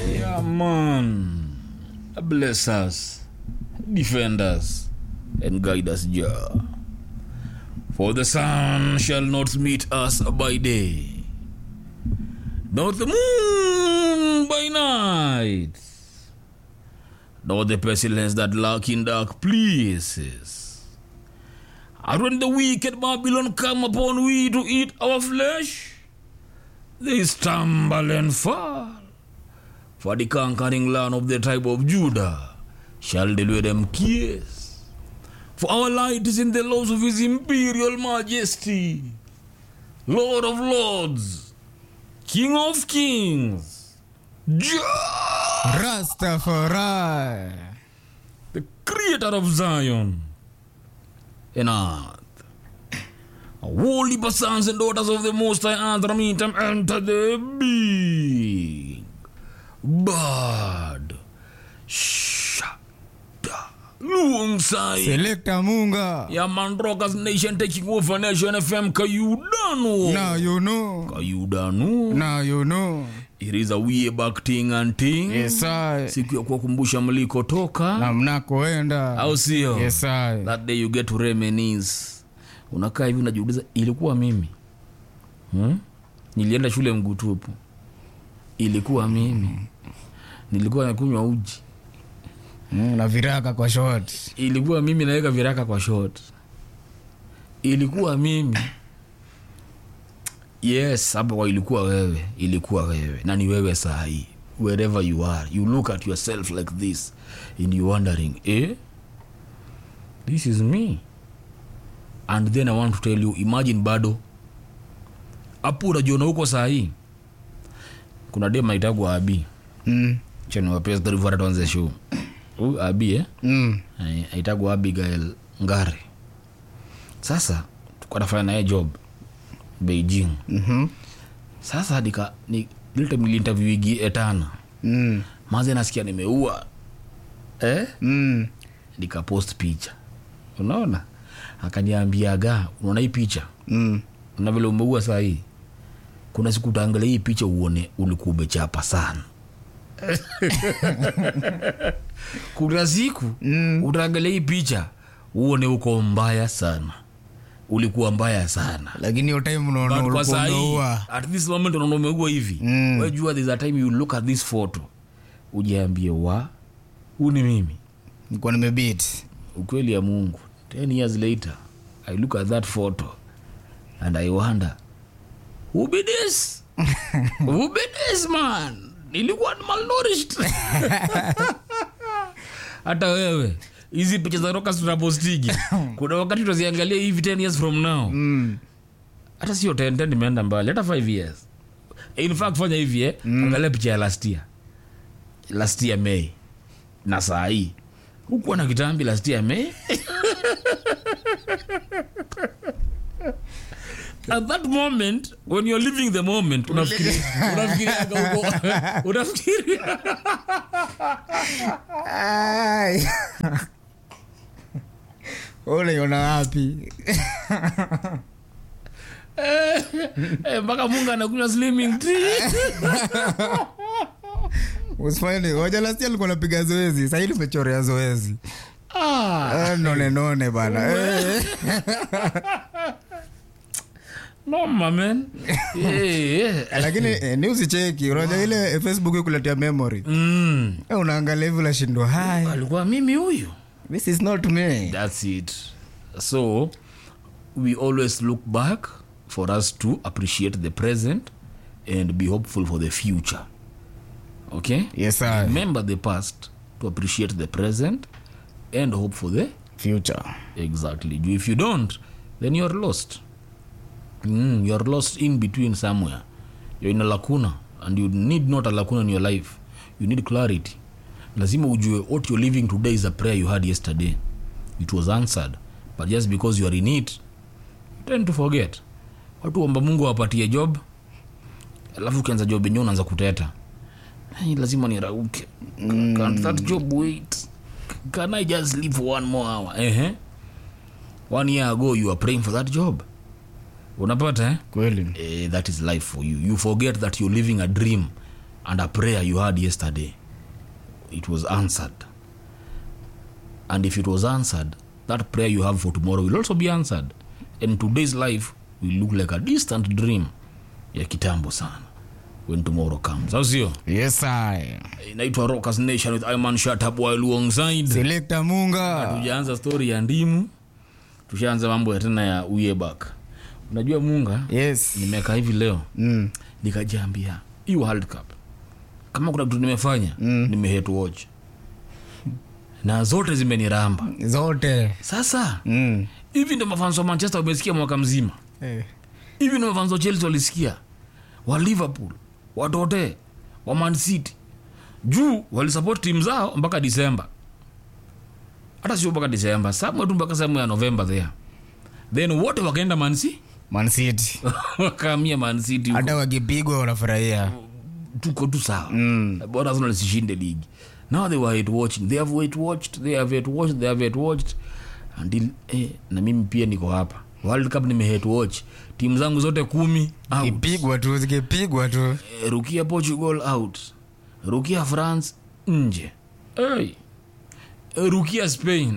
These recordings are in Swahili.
Yeah, man. Bless us, defend us, and guide us, Jah. For the sun shall not meet us by day, nor the moon by night, nor the pestilence that lurk in dark places. And when the wicked Babylon come upon we to eat our flesh, they stumble and fall. For the conquering land of the tribe of Judah shall deliver them kiss. For our light is in the laws of his imperial majesty, Lord of lords, King of kings, Jah Rastafari, the creator of Zion and earth. Holy sons and daughters of the Most High Earth meet them enter the big bad shada Lungsai Selecta Munga. Ya man Rockers Nation taking over Nation FM. Kayudano. Now you know. Kayudano. Now you know. It is a way back thing and thing. Yes I. Siku ya kukumbusha mlikotoka. Na mnakoenda. Au sio? Yes I. That day you get to reminisce. Unakaa hivi unajiuliza ilikuwa mimi. Nilienda shule mguu tupu. Ilikuwa mimi. Nilikuwa nakunywa uji. Na viraka kwa short. Ilikuwa mimi naweka viraka kwa short. Ilikuwa mimi. Yes, hapo kwa ilikuwa wewe. Ilikuwa wewe. Na ni wewe saa hii. Wherever you are, you look at yourself like this and you wondering, this is me. And then I want to tell you, imagine bado hapo unajiona huko saa hii. Kuna dem aitagwa Abi. Cheno wapesa story for tuanze show. Abi aitagwa Abigail Ngare. Sasa tuko nafanya naye job Beijing. Sasa ni little interview wigi etana. Maze nasikia nimeua. Nika post picha. Unaona? Akaniambiaga, unaona hii picha? Na vile umeua saa hii. Kuna siku utaangalia hii picha uone ulikuwa umechapa sana. Kuna siku utaangalia hii picha uone uko mbaya sana. Ulikuwa mbaya sana. Lakini hiyo time unaona ulikuwa umeua. At this moment unaona umeua hivi. Wewe jua there's a time you look at this photo. Ujiambie huu ni mimi. Nilikuwa nimebeat. Ukweli ya Mungu. 10 years later, I look at that photo and I wonder, who be this? Who be this man? Nilikuwa malnourished. Hata wewe, hizi picha za Rockers tunapostigi. Kuna wakati tutaziangalia hivi 10 years from now. Hata sio 10 nimeenda mbali, hata 5 years. In fact, fanya hivi angalia picha ya last year May. Na saa hii huko na kitambi last year May. At that moment, when you're living the moment, unafikiri ole yona wapi? Mpaka Mungu anakunywa slimming tea. Usifanye ngoja last year alikuwa anapiga zoezi, sasa hivi nimechorea zoezi. None bana. No man. Lakini news cheki, unajua ile Facebook ikuletea memory. Unaangalia hivi la shindo hai. Alikuwa mimi huyu. This is not me. That's it. So we always look back for us to appreciate the present and be hopeful for the future. Okay? Yes sir. Remember the past to appreciate the present and hope for the future. Exactly. If you don't, then you're lost. You're lost in between somewhere. You're in a lacuna and you need not a lacuna in your life. You need clarity. Lazima ujue what you're living today is a prayer you had yesterday. It was answered. But just because you are in it, you tend to forget. Watu omba Mungu awapatie job. Alafu ukianza job yenyewe unaanza kuteta. Lazima nirauke. Can't that job wait? Can I just live for one more hour? 1 year ago you were praying for that job. Unapata Kweli. That is life for you. You forget that you're living a dream and a prayer you had yesterday, it was answered. And if it was answered, that prayer you have for tomorrow will also be answered. And today's life will look like a distant dream ya kitambo sana when tomorrow comes. How's you? Yes, I. Inaitwa Rockers Nation with Iman Shatabwa alongside Selector Munga. Tujaanza story ya ndimu. Tushaanza mambo ya tena ya Uyebak. Unajua Munga? Yes. Nimeka hivi leo. Nikajiambia, hii World Cup kama kuna kitu nimefanya, nimehate watch. Na zote zimeniramba. Zote. Sasa, hivi ndio mafans wa Manchester wamesikia mwaka mzima. Hivi ndio mafans wa Chelsea walisikia. Wa Liverpool, wa Tottenham, wa Man City. Juu walisupport team zao mpaka December. Hata sio mpaka December, somewhere tu mpaka somewhere ya November there. Then wote wakaenda Man City. Wakamia Man City. Hata wakipigwa wanafurahia. Tuko tu sawa. Bora Arsenal isishinde ligi. Now they were watching. They have watched until na mimi pia niko hapa. World Cup nimehate watch. Timu zangu zote 10 out. Zikipigwa tu. Rukia Portugal out. Rukia France nje. Rukia Spain.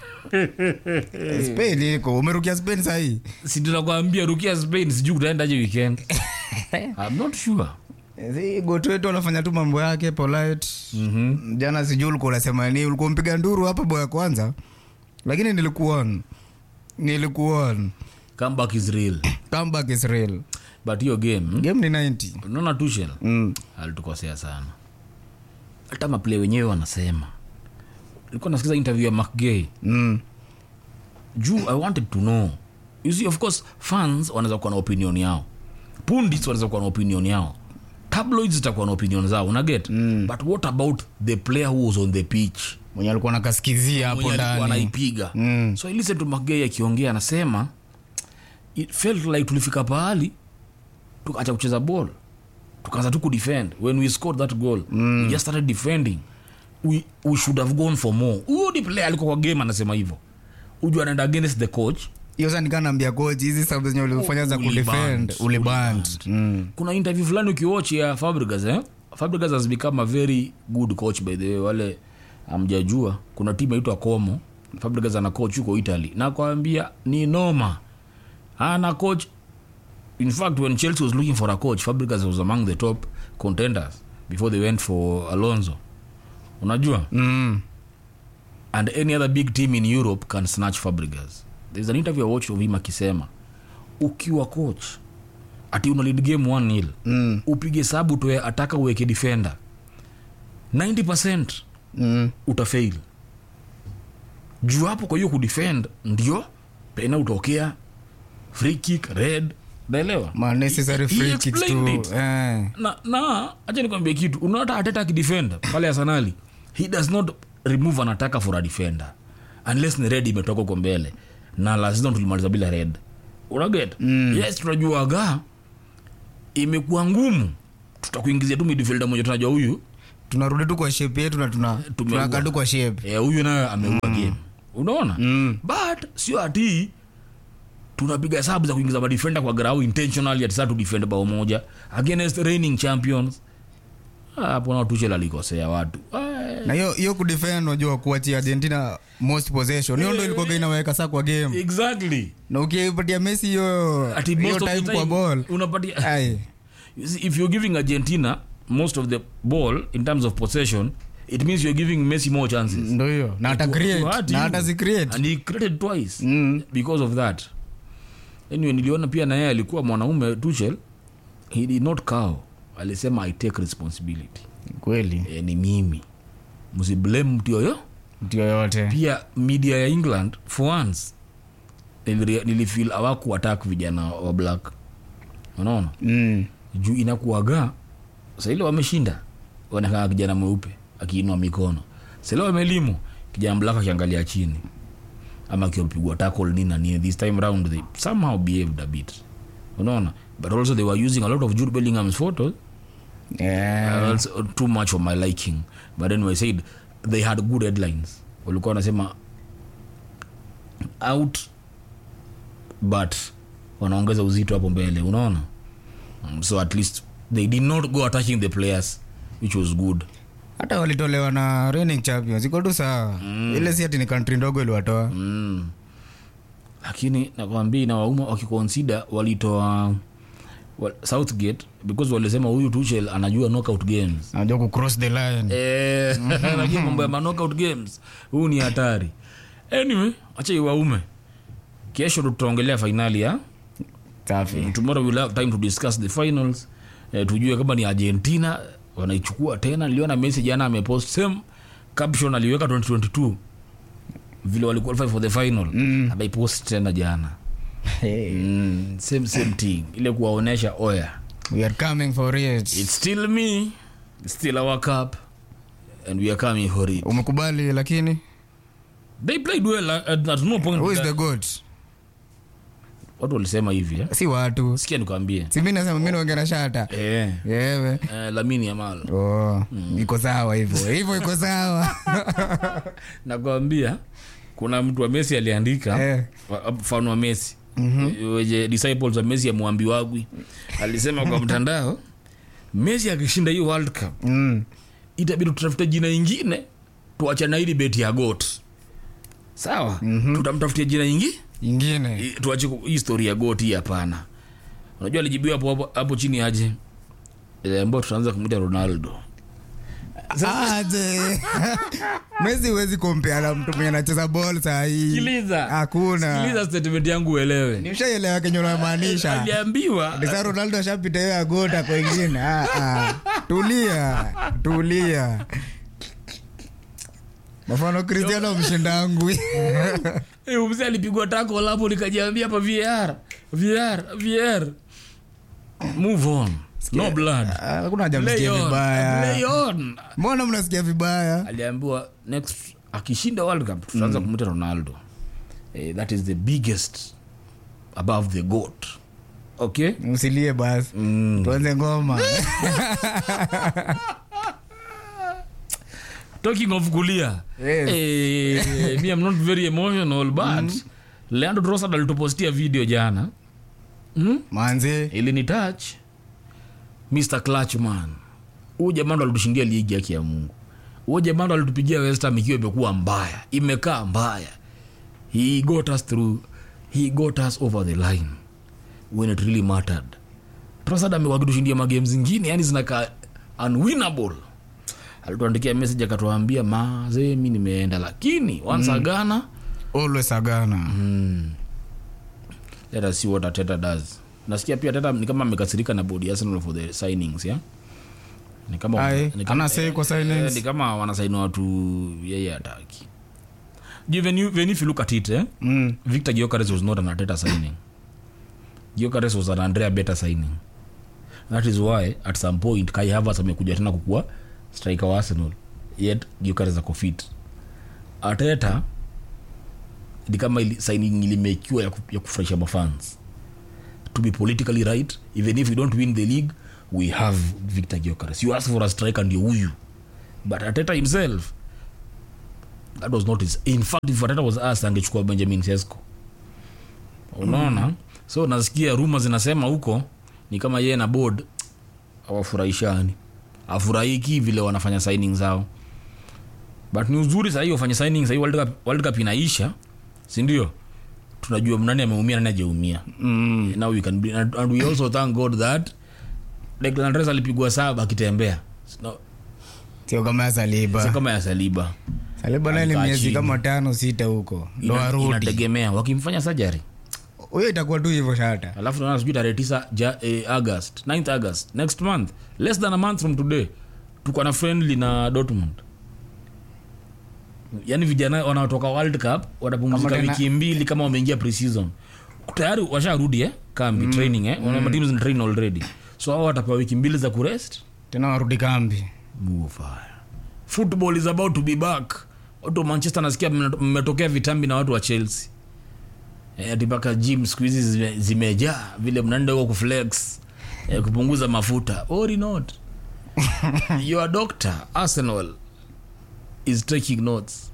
Spain iko. Umerukia Spain sahi? Si tunakwambia rukia Spain sijui kutaendaje weekend. I'm not sure. Goto wetu anafanya tu mambo yake polite. Jana sijui ulikuwa unasema nini, ulikuwa mpiga nduru hapa boya kwanza. Lakini nilikuwa comeback is real. But your game ni 90. Unaona Tuchel alitukosea sana. Hata maplay wenyewe wanasema. Nilikuwa nasikiza interview ya McGay. I wanted to know. You see, of course fans wanaweza kuwa na opinion yao. Pundits wanaweza kuwa na opinion yao. Tabloids zitakuwa na opinion zao, una get? But what about the player who was on the pitch? Mwenye alikuwa anakasikizia hapo ndani. Alikuwa anaipiga. So I listened to McGay akiongea, anasema it felt like tulifika pahali tukaacha kucheza ball. Tukaanza tu kudefend. When we scored that goal, we just started defending. We should have gone for more. Huyo ni player alikuwa kwa game anasema hivyo. Unajua anaenda against the coach. Hiyo sasa nikanaambia coach hizi sababu zenye ulifanya za kudefend, uliband. Kuna interview fulani ukiwatch ya Fabregas, Fabregas has become a very good coach by the way. Wale amjajua kuna timu inaitwa Como. Fabregas ana coach huko Italy. Na kwambia ni noma. Ana coach. In fact, when Chelsea was looking for a coach, Fabregas was among the top contenders before they went for Alonso. Unajua? And any other big team in Europe can snatch Fabregas. There's an interview I watched of him akisema, ukiwa coach ati una lead game 1-0, upige sabu toe ataka uweke defender 90% utafail. Juu hapo kwa hiyo kudefend ndio pena utokea free kick, red. Naelewa? Necessary free kicks tu. Na acha nikwambie kitu. Unaona Arteta akidefend pale Arsenal, he does not remove an attacker for a defender unless ni red imetoka kwa mbele. Na lazima tulimaliza bila red. Unaget? Yes, tunajuaga imekuwa ngumu. Tutakuingizia tu midfielder mmoja tunajua huyu. Tunarudi tu kwa shape yetu na tunakaa tu kwa shape. Huyu naye ameua game. Unaona? But sio ati tunapiga hesabu za kuingiza defender kwa ground intentionally at to defend bao moja against reigning champions. Hapo na Tuchel alikosea watu. Na hiyo kudefend unajua kuachia Argentina most possession. Hiyo ndio ilikuwa inaweka saa kwa game. Exactly. Na ukipatia Messi hiyo time kwa ball unapatia. If you're giving Argentina most of the ball in terms of possession, it means you're giving Messi more chances. Ndio hiyo. Na ata create, na ata create. And he created twice because of that. Anyway, niliona pia na yeye alikuwa mwanaume Tuchel. He did not cow. Alisema I take responsibility. Kweli. Ni mimi. Msiblame mtu yoyote. Pia media ya England for once nilifeel hawaku attack vijana wa black. Unaona? Juu inakuaga sasa ile wameshinda. Wanakaa kijana mweupe akiinua mikono. Sasa wamelimu kijana black akiangalia chini. Ama akipigwa tackle nini na nini. This time round they somehow behaved a bit. Unaona? But also they were using a lot of Jude Bellingham's photos. That's too much of my liking. But anyway, I said they had good headlines. Walikuwa wanasema out but wanaongeza uzito hapo mbele, unaona? So at least they did not go attacking the players. which was good. Hata walitolewa na reigning champions iko tu sawa. Ile si ati ni country ndogo iliwatoa. Lakini nakwambia na wauma wakiconsider walitoa Southgate because walisema huyu Tuchel anajua knockout games. Anajua ku cross the line. Anajua mambo ya knockout games. Huyu ni hatari. Anyway, acha iwaume. Kesho tutaongelea finali ya Safi. Tomorrow we'll have time to discuss the finals. Tujue kama ni Argentina wanaichukua tena. Niliona Messi jana amepost same caption aliweka 2022 vile waliqualify for the final. Ameipost tena jana. Same thing. Ile kuwaonesha oya. We are coming for it. It's still me. It's still our cup. And we are coming for it. Umekubali lakini they played well at no point. Who is the goat? Watu walisema hivi si watu. Sikia nikwambie. Si mimi nasema mimi naongea na Shata. Yewe. Lamine Yamal. Iko sawa hivyo. Hivyo iko sawa. Nakwambia kuna mtu wa Messi aliandika mfano wa Messi. Weje disciples wa Messi amwambiwagwi. Alisema kwa mtandao Messi akishinda hii World Cup. Itabidi tutafute jina lingine tuachana hili beti ya GOAT. Sawa? Tutamtafutia jina nyingine. Tuache historia ya GOAT hii hapana. Unajua alijibiwa hapo chini aje? Ambao tutaanza kumuita Ronaldo. Messi huwezi compare na mtu mwenye anacheza ball saa hii. Sikiliza. Hakuna. Sikiliza statement yangu uelewe. Nimeshaelewa kenye unamaanisha. Aliambiwa Ndisa Ronaldo ashapita hiyo ya GOAT kwa wengine. Tulia. Mfano Cristiano mshindangu. Mzee alipigwa tako hapo nikajiambia hapa VR. Move on. No blood. Hakuna haja msikie vibaya. Play on. Mbona mnasikia vibaya? Aliambiwa next akishinda World Cup tutaanza kumuita Ronaldo. That is the biggest above the GOAT. Okay? Msilie basi. Tuanze ngoma. Talking of kulia. Me I'm not very emotional but Leandro Trossard alitupostia video jana. Manze ili ni touch Mr. Clutchman. Huyu jamaa ndo alitushindia ligi yake ya Mungu. Huyu jamaa ndo alitupigia West Ham ikiwa imekuwa mbaya. Imekaa mbaya. He got us through. He got us over the line when it really mattered. Trossard amewakitushindia magames zingine yani zinakaa unwinnable. Alituandikia message akatuambia mazee mimi nimeenda lakini once agana always agana. Let us see what Arteta does. Nasikia pia Arteta ni kama amekasirika na body Arsenal for the signings ni kama ana say kwa signings ni kama wanasaini watu yeye hataki. When if you look at it Victor Gyökeres was not an Arteta signing. Gyökeres was an Andrea Beta signing. That is why at some point Kai Havertz amekuja tena kukua striker wa Arsenal yet Gyökeres ako fit. Arteta ni kama signing ilimekiwa ya kufurahisha mafans. To be politically right, even if we don't win the league, we have Victor Gyökeres. You ask for a striker ndio huyu. But Arteta himself, that was not his. In fact, if Arteta was asked, angechukua Benjamin Sesko. Unaona? So nasikia rumors zinasema huko ni kama yeye na board hawafurahishani. Afurahiki vile wanafanya signing zao. But ni uzuri sasa hiyo wafanya signing sasa World Cup inaisha. Si ndio? Tunajua nani ameumia nani hajaumia. Now we can and we also thank God that Declan Rice alipigwa 7 akitembea. No. Sio kama ya Saliba. Saliba naye ni miezi kama 5-6 huko. Ndo arudi. Inategemea wakimfanya surgery. Huyo itakuwa tu hivyo Shata. Alafu tunaona sijui tarehe 9 August, 9th August next month, less than a month from today tuko na friendly na Dortmund. Yani vijana wanaotoka World Cup watapumzika wiki 2 kama wameingia pre-season. Tayari washarudi kambi training wana teams in train already. So hao watapewa wiki 2 za kurest tena warudi kambi. Football is about to be back. Watu Manchester nasikia mmetokea vitambi na watu wa Chelsea. Atibaka gym squeezes zimejaa vile mnaenda huko kuflex kupunguza mafuta or not. Your doctor Arsenal is taking notes.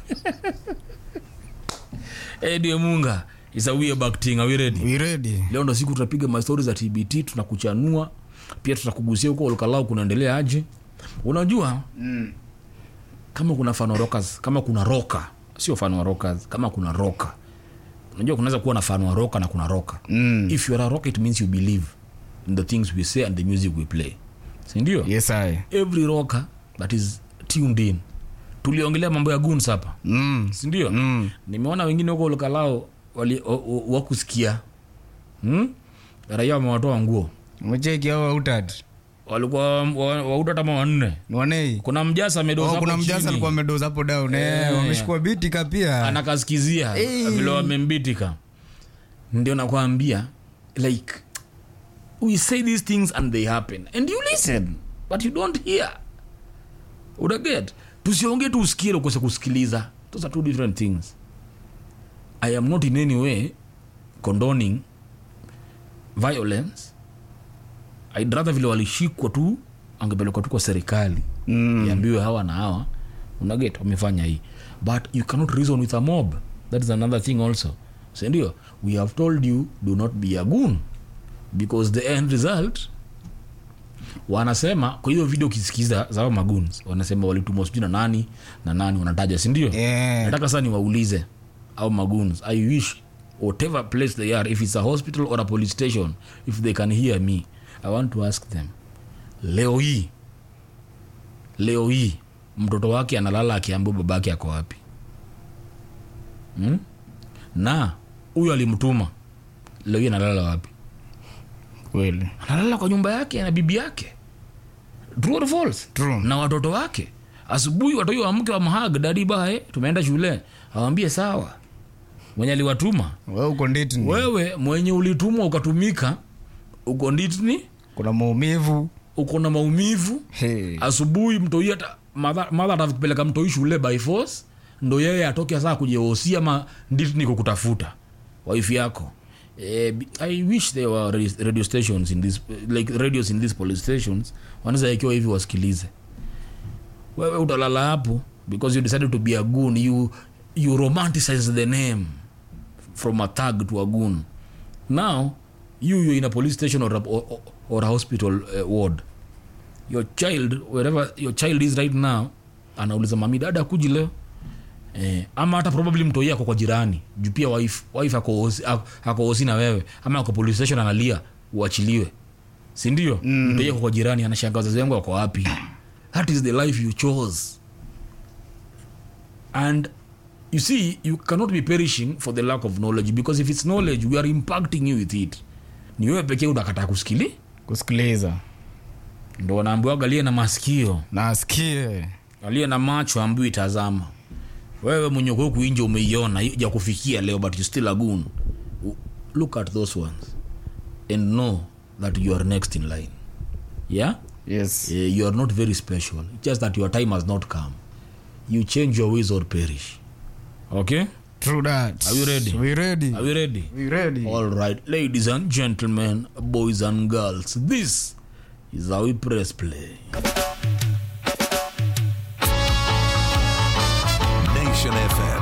Eddie Munga is a way back thing. Are we ready? We ready. Leo ndo siku tutapiga my stories za TBT, tunakuchanua pia tutakugusia huko Olkalau kunaendelea aje. Unajua kama kuna fan rockers, kama kuna rocker, sio fan rockers, kama kuna rocker. Unajua kunaweza kuwa na fan wa rocker na kuna rocker. If you are a rocker, it means you believe in the things we say and the music we play. Si ndio? Yes I. Every rocker that is tuned in. Tuliongelea mambo ya goons hapa. Si ndio? Nimeona wengine huko lokalao wakusikia. Raia wamewatoa nguo. Umecheki hao outad. Walikuwa wauta kama wanne. Wanei. Kuna mjasa amedoza hapo. Kuna mjasa alikuwa amedoza hapo down. Wameshikwa bitika pia. Anakaskizia vile wamembitika. Ndio nakwambia like we say these things and they happen and you listen but you don't hear. Udaget. Tusiongee tu usikie ukose kusikiliza. Those are two different things. I am not in any way condoning violence. I'd rather vile walishikwa tu angepelekwa tu kwa serikali iambiwe hawa na hawa unaget wamefanya hii, but you cannot reason with a mob. That is another thing also. So ndio we have told you do not be a goon because the end result wanasema kwa hiyo video ukisikiza za magoons wanasema walitumwa sijui na nani wanataja, si ndio? Nataka sasa niwaulize au magoons, I wish whatever place they are, if it's a hospital or a police station, if they can hear me, I want to ask them, leo hii mtoto wake analala akiambiwa babake ako wapi? Na huyo alimtuma, leo hii analala wapi? Kweli. Analala kwa nyumba yake na bibi yake. True or false? True. Na watoto wake. Asubuhi watoto wamke wa mahag, daddy bye, tumeenda shule. Awambie sawa. Mwenye aliwatuma. Wewe uko nditini. Wewe mwenye ulitumwa ukatumika, uko nditini. Kuna maumivu. Uko na maumivu. Hey. Asubuhi mtoi hata mother atakupeleka mtoi shule by force, ndo yeye atoke sasa kujehosia ama nditini kukutafuta. Wife yako. I wish there were radio stations in this, like radios in these police stations, wanaweza ikiwa hivi wasikilize. Wewe utalala hapo because you decided to be a goon, you romanticize the name from a thug to a goon. Now you're in a police station or a hospital ward. Your child, wherever your child is right now, anauliza mami dada kuji leo. Ama hata probably mtoi yako kwa jirani juu pia wife ako hosi na wewe, ama ako police station analia uachiliwe, si ndio? Mtoi yako kwa jirani anashangaa wazazi wangu wako wapi. That is the life you chose, and you see you cannot be perishing for the lack of knowledge, because if it's knowledge we are impacting you with it. Ni wewe pekee unakataa kusikiliza. Ndio wanaambiwa galia na masikio na asikie, galia na macho ambiwa itazama. Wewe mwenye huko nje umeiona ya kufikia leo, but you still a goon. Look at those ones and know that you are next in line. Yeah? Yes. You are not very special. It's just that your time has not come. You change your ways or perish. Okay? True that. Are you ready? We ready. Are we ready? We ready. All right, ladies and gentlemen, boys and girls, this is how we press play. Nation FM.